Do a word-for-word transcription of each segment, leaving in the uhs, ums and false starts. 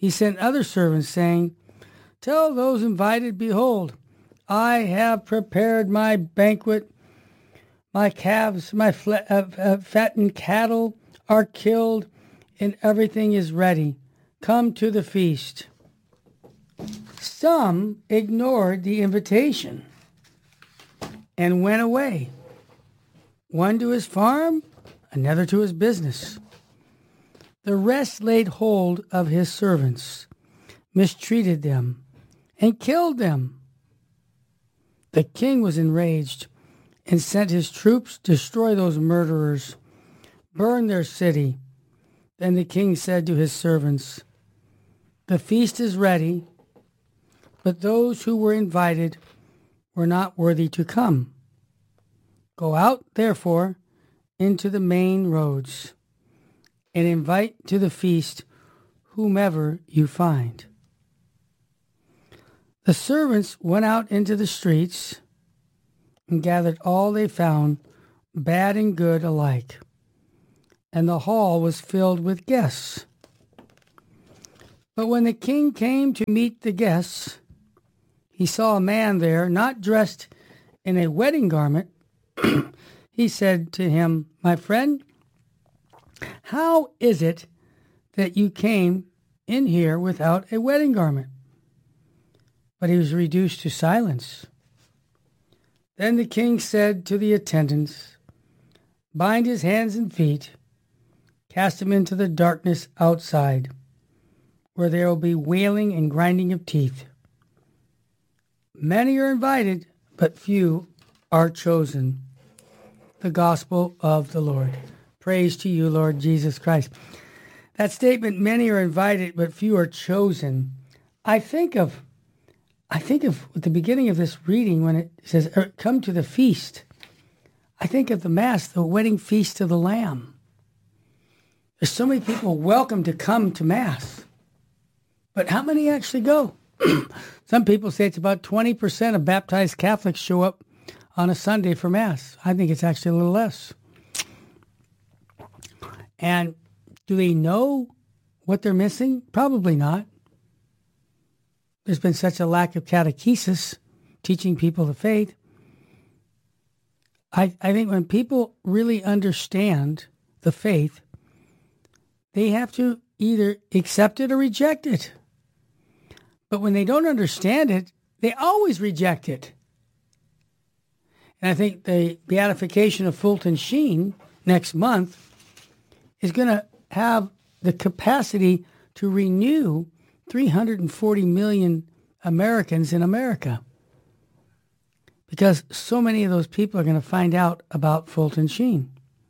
he sent other servants, saying, "Tell those invited, behold, I have prepared my banquet. My calves, my fla- uh, uh, fattened cattle are killed, and everything is ready. Come to the feast." Some ignored the invitation and went away, one to his farm, another to his business. The rest laid hold of his servants, mistreated them, and killed them. The king was enraged and sent his troops to destroy those murderers, burn their city. Then the king said to his servants, "The feast is ready, but those who were invited were not worthy to come. Go out, therefore, into the main roads, and invite to the feast whomever you find." The servants went out into the streets and gathered all they found, bad and good alike, and the hall was filled with guests. But when the king came to meet the guests, he saw a man there not dressed in a wedding garment. He said to him, "My friend, how is it that you came in here without a wedding garment?" But he was reduced to silence. Then the king said to the attendants, "Bind his hands and feet, cast him into the darkness outside, where there will be wailing and grinding of teeth. Many are invited, but few are chosen." The gospel of the Lord. Praise to you, Lord Jesus Christ. That statement, "many are invited, but few are chosen," I think of I think of at the beginning of this reading when it says, "Come to the feast." I think of the Mass, the wedding feast of the Lamb. There's so many people welcome to come to Mass. But how many actually go? Some people say it's about twenty percent of baptized Catholics show up on a Sunday for Mass. I think it's actually a little less. And do they know what they're missing? Probably not. There's been such a lack of catechesis, teaching people the faith. I, I think when people really understand the faith, they have to either accept it or reject it. But when they don't understand it, they always reject it. And I think the beatification of Fulton Sheen next month is going to have the capacity to renew three hundred forty million Americans in America. Because so many of those people are going to find out about Fulton Sheen.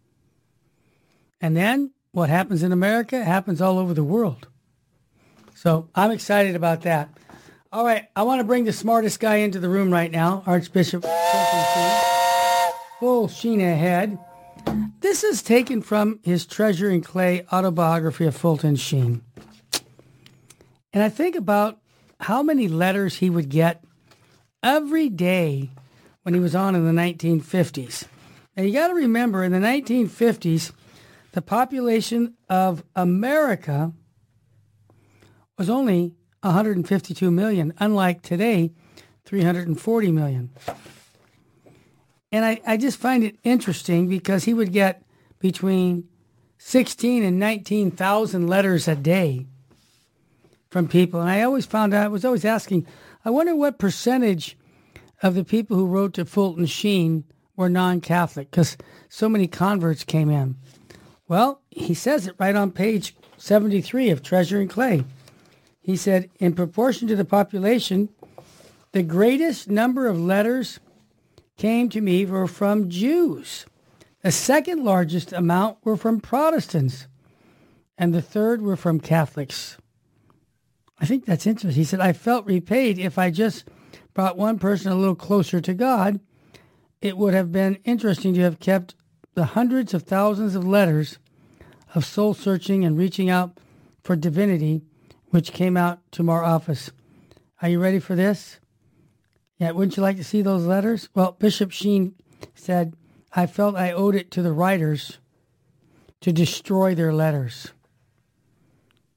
And then what happens in America happens all over the world. So I'm excited about that. All right, I want to bring the smartest guy into the room right now, Archbishop Fulton Sheen. Full Sheen ahead. This is taken from his Treasure in Clay autobiography of Fulton Sheen. And I think about how many letters he would get every day when he was on in the nineteen fifties. And you got to remember, in the nineteen fifties, the population of America was only one hundred fifty-two million, unlike today, three hundred forty million. And I, I just find it interesting because he would get between sixteen and nineteen thousand letters a day from people. And I always found out, I was always asking, I wonder what percentage of the people who wrote to Fulton Sheen were non-Catholic, because so many converts came in. Well, he says it right on page seventy-three of Treasure in Clay. He said, in proportion to the population, the greatest number of letters came to me were from Jews. The second largest amount were from Protestants, and the third were from Catholics. I think that's interesting. He said, I felt repaid if I just brought one person a little closer to God. It would have been interesting to have kept the hundreds of thousands of letters of soul searching and reaching out for divinity, which came out to our office. Are you ready for this? Yeah, wouldn't you like to see those letters? Well, Bishop Sheen said, I felt I owed it to the writers to destroy their letters.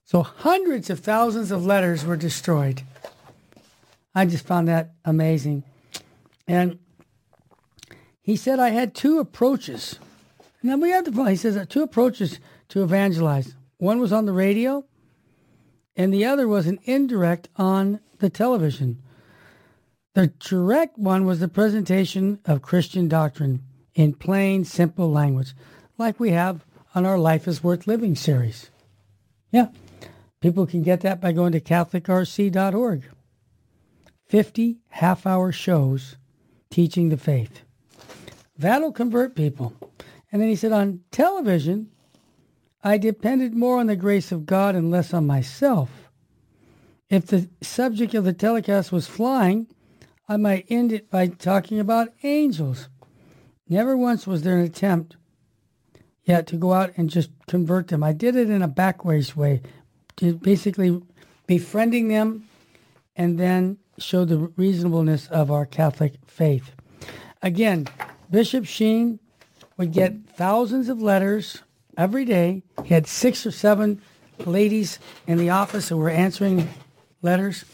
So hundreds of thousands of letters were destroyed. I just found that amazing. And he said, I had two approaches. Now we have to, he says, two approaches to evangelize. One was on the radio, and the other was an indirect on the television. The direct one was the presentation of Christian doctrine in plain, simple language, like we have on our Life is Worth Living series. Yeah, people can get that by going to Catholic R C dot org. fifty half-hour shows teaching the faith. That'll convert people. And then he said, on television, I depended more on the grace of God and less on myself. If the subject of the telecast was flying, I might end it by talking about angels. Never once was there an attempt yet to go out and just convert them. I did it in a backways way, basically befriending them and then show the reasonableness of our Catholic faith. Again, Bishop Sheen would get thousands of letters every day. He had six or seven ladies in the office who were answering letters.